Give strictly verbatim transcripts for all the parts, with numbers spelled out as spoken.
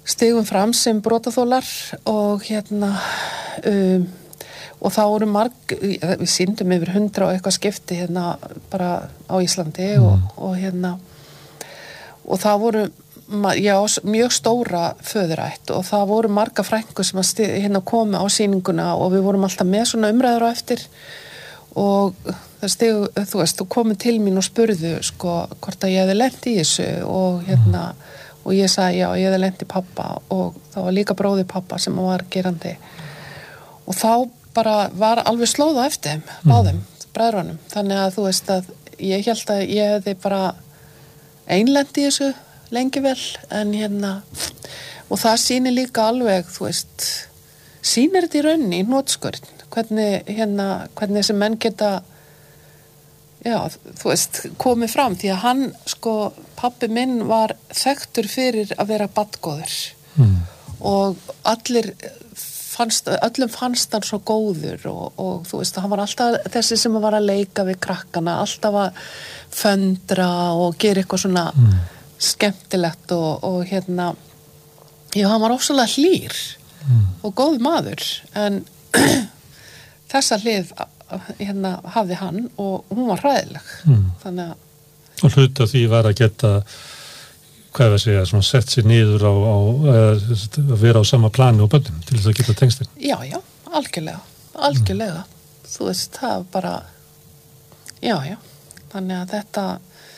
stigum fram sem brotaþolar og hérna um, og þá voru marg, við sýndum yfir hundra og eitthvað skipti hérna bara á Íslandi mm. og, og hérna og það voru já, mjög stóra föðurætt og það voru marga frænkur sem að sti, hérna komu á sýninguna og við vorum alltaf með svona umræður á eftir og það stigu, þú veist, þú komu til mín og spurðu sko hvort að ég hefði lent í þessu og hérna mm. og ég sagði já, ég hefði lent í pappa og það var líka bróðir pappa sem var gerandi og þá bara var alveg slóð á eftir þeim, mm. báðum, bræðrunum. Þannig að þú veist að ég held að ég hefði bara einlent í þessu lengi vel, en hérna, og það sýnir líka alveg, þú veist, sýnir þetta í rauninni í hnotskurn, hvernig hérna, hvernig þessi menn geta, já, þú veist, komið fram, því að hann, sko, pabbi minn var þekktur fyrir að vera badgóður mm. og allir Fannst, öllum fannst hann svo góður og, og þú veist, hann var alltaf þessi sem var að leika við krakkana, alltaf að föndra og gera eitthvað svona mm. skemmtilegt og, og hérna, já, hann var ofsalega hlýr mm. og góð maður, en þessa hlið hérna hafði hann og hún var hræðileg, mm. þannig að og hluti af því var að geta hvað við segja, svona sett sér niður á, á að vera á sama plani og börnum til þess að geta tengstin. Já, já, algjörlega, algjörlega. Mm. Þú veist, það er bara, já, já, þannig að þetta,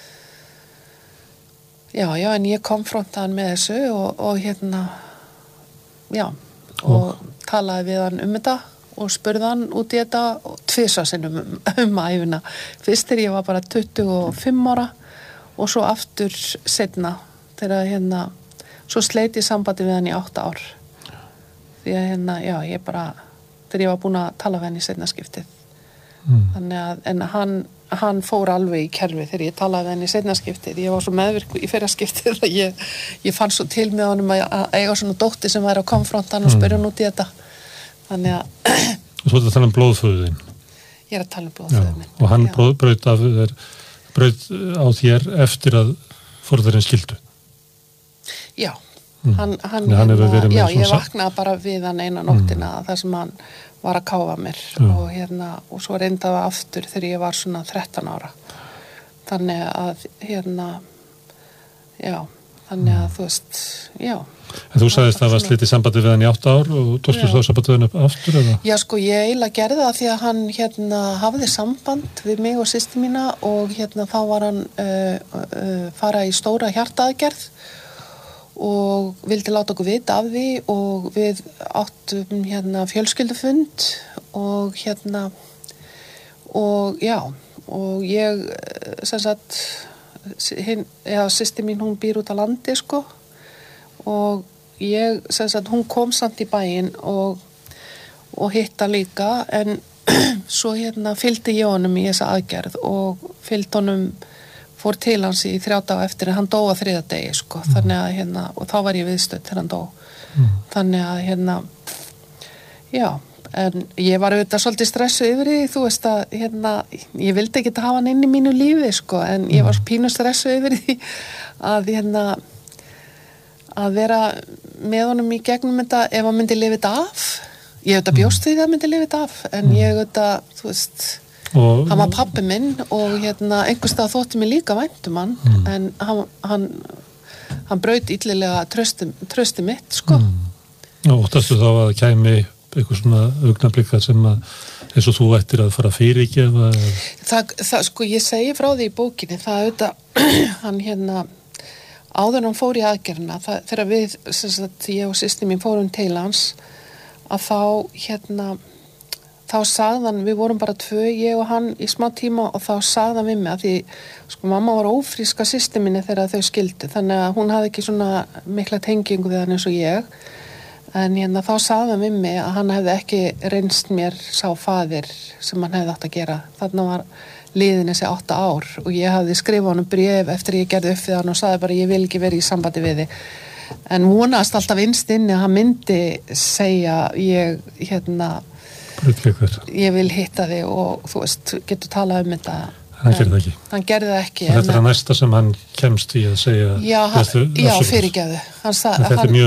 já, já, en ég konfrontaði hann með þessu og, og hérna, já, og, og talaði við hann um þetta og spurði hann út í þetta og tvisvar sinnum um, um æfina. Fyrst þegar ég var bara tuttugu og fimm ára og svo aftur seinna. Þegar hérna, svo sleit ég sambandi við hann í átta ár. Því að hérna, já, ég bara, þegar ég var búin að tala við hann í seinna skiptið. Mm. Þannig að, en hann, hann fór alveg í kerfi þegar ég talaði við hann í seinna skiptið. Ég var svo meðvirk í fyrra skiptið að ég, ég fann svo til með honum að, að eiga svona dóttir sem væri að konfronta hann og spyrja hann út í þetta. Þannig að... Og svo er þetta að tala um blóðföðuðinn. Ég er að tala um blóðföðuðinn minn. Og hann braut af þér, braut á þér eftir að forðarinn skildu. Já, hann, hann, Nei, hann hérna, já, ég vaknaði bara við hann eina nóttina mm. þar sem hann var að káfa mér mm. og hérna, og svo reyndaði aftur þegar ég var svona þrettán ára. Þannig að, hérna, já, þannig að mm. þú veist, já. En þú sagðist að það var slitið sambandi við hann í átta ár og tókstu þá sambandi við hann aftur, eða? Já, sko, ég eiginlega gerði það því að hann, hérna, hafði samband við mig og systur mína og hérna, þá var hann uh, uh, fara í stóra hjartaaðgerð og vildi láta okkur vita af því og við áttum hérna fjölskyldufund og hérna og já og ég sem sagt hinn, já, systir mín hún býr út á landi sko og ég sem sagt hún kom samt í bæinn og og hitta líka en svo hérna fylgdi ég honum í þessa aðgerð og fylgdi honum fór til hans í þrjá daga eftir en hann dó á þriðja degi sko mm. þannig að hérna og þá var ég viðstödd þegar hann dó mm. þannig að hérna já en ég var auðvitað svolítið stressuð yfir því þú veist að hérna ég vildi ekki hafa hann inn í mínu lífi sko en ég var pínu stressuð yfir því að hérna að vera með honum í gegnum þetta ef hann myndi lifa þetta af ég auðvitað bjóst því að hann myndi lifa þetta af en ég auðvitað þú veist Og, hann var pabbi minn og hérna einhverstað þótti mig líka vænt um hann mm. en hann, hann, hann braut illilega trösti, trösti mitt sko mm. Og óttastu þá að það kæmi eitthvað svona augnablikar sem að eins og þú ættir að fara að fyrirgefa það, það sko ég segi frá því í bókinni það auðvitað hann hérna áður en hann fór í aðgerðina það, þegar við, sem sagt, ég og systir mín fórum til hans að þá hérna þá sagðan, við vorum bara tvö, ég og hann í smá tíma og þá sagðan við mig að því, sko, mamma var ófríska systir minni þegar þau skildu, þannig að hún hafði ekki svona mikla tengingu við hann eins og ég, en hérna þá sagðan við mig að hann hefði ekki reynst mér sá faðir sem hann hefði átt að gera. Þarna var liðin þessi átta ár og ég hafði skrifað honum bréf eftir ég gerði upp við hann og sagði bara ég vil ekki vera í sambandi við þig. En vonast alltaf innst inni að hann myndi segja ég, hérna, ég vil hitta þig og þú veist, getur talað um þetta. Hann gerði það ekki. Hann gerði það ekki. Þetta er að næsta sem hann kemst í að segja. Já, hann, já fyrirgefðu. Hann, þetta er mjög